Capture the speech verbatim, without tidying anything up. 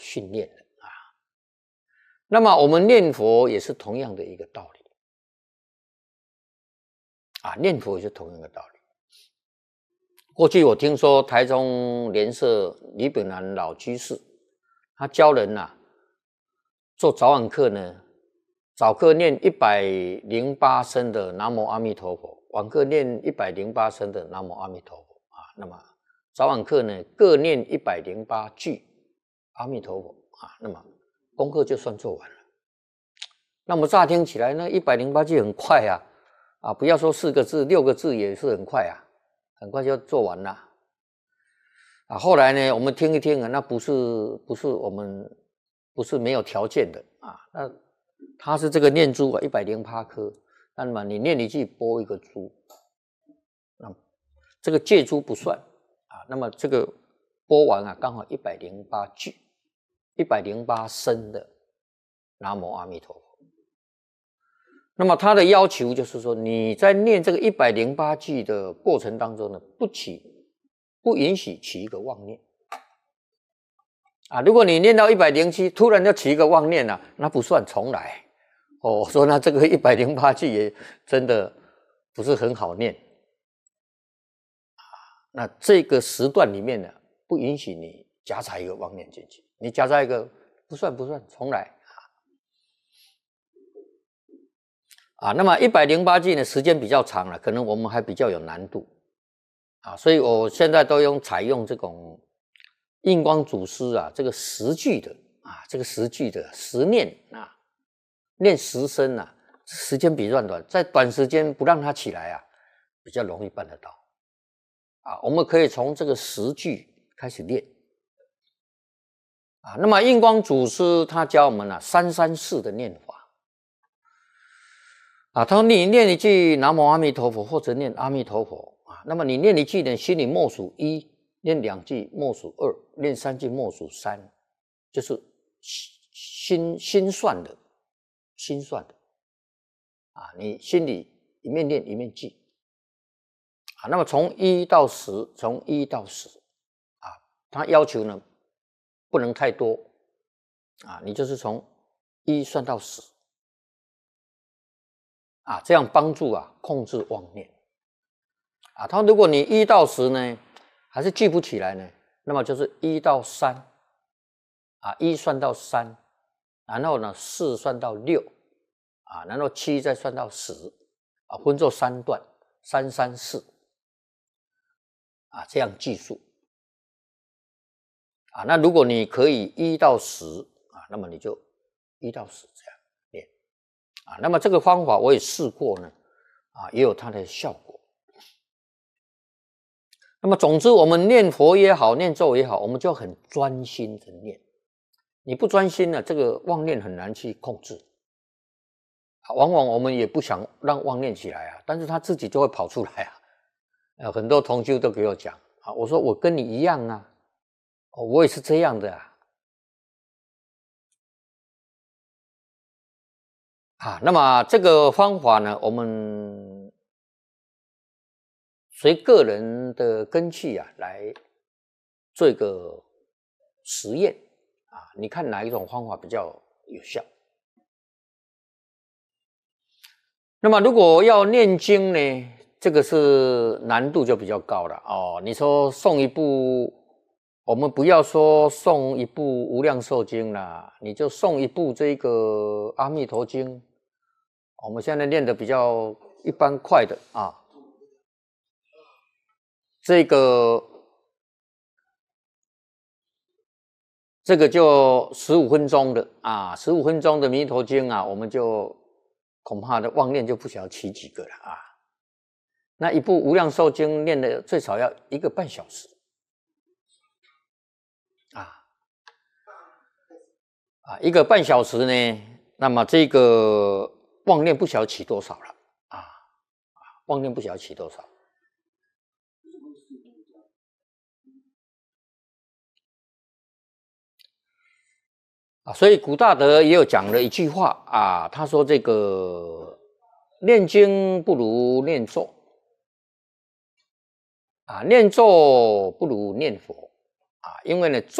训练了啊。那么我们念佛也是同样的一个道理啊，念佛也是同样的道理。过去我听说台中莲社李炳南老居士，他教人啊做早晚课呢，早课念一百零八声的南无阿弥陀佛，晚课念一百零八声的南无阿弥陀佛啊。那么早晚课呢各念一百零八句阿弥陀佛啊，那么功课就算做完了。那么乍听起来呢，一百零八句很快啊，啊，不要说四个字，六个字也是很快啊，很快就做完了。啊，后来呢，我们听一听啊，那不是不是我们不是没有条件的啊，那它是这个念珠啊，一百零八颗，那么你念一句拨一个珠，那这个借珠不算啊，那么这个拨完啊，刚好一百零八句，一百零八声的南无阿弥陀佛。那么他的要求就是说，你在念这个一百零八句的过程当中呢，不起不允许起一个妄念啊。如果你念到一百零七，突然就起一个妄念了、啊，那不算，重来。哦，我说那这个一百零八句也真的不是很好念啊。那这个时段里面呢，不允许你夹杂一个妄念进去，你夹杂一个不算不算，重来。啊，那么一百零八句呢，时间比较长了，可能我们还比较有难度啊，所以我现在都用采用这种印光祖师啊，这个十句的啊，这个十句的十念啊，念十声啊，时间比较短，在短时间不让它起来啊，比较容易办得到啊。我们可以从这个十句开始练啊。那么印光祖师他教我们啊，三三四的念法。啊，他说你念一句南无阿弥陀佛，或者念阿弥陀佛啊，那么你念一句呢，心里默数一，念两句默数二，念三句默数三，就是心心算的，心算的啊，你心里一面念一面记啊。那么从一到十，从一到十啊，他要求呢不能太多啊，你就是从一算到十。啊，这样帮助啊控制妄念啊。他如果你一到十呢，还是记不起来呢，那么就是一到三啊，一算到三，然后呢四算到六啊，然后七再算到十啊，分作三段，三三四啊，这样计数啊。那如果你可以一到十啊，那么你就一到十这样。啊，那么这个方法我也试过呢，啊，也有它的效果。那么总之，我们念佛也好，念咒也好，我们就很专心的念。你不专心呢，这个妄念很难去控制。啊，往往我们也不想让妄念起来啊，但是他自己就会跑出来啊。呃，很多同修都给我讲啊，我说我跟你一样啊，哦，我也是这样的啊。啊，那么这个方法呢，我们随个人的根器啊来做一个实验啊，你看哪一种方法比较有效？那么如果要念经呢，这个是难度就比较高了哦。你说诵一部，我们不要说诵一部《无量寿经》啦，你就诵一部这个《阿弥陀经》。我们现在练的比较一般快的啊，这个这个就十五分钟的啊，十五分钟的弥陀经啊，我们就恐怕的妄念就不晓得起几个了啊。那一部无量寿经念的最少要一个半小时啊啊，一个半小时呢，那么这个妄念不晓得起多少了啊，妄念不晓得起多少。啊，所以古大德也有讲了一句话啊，他说这个念经不如念咒啊，念咒不如念佛啊，因为呢。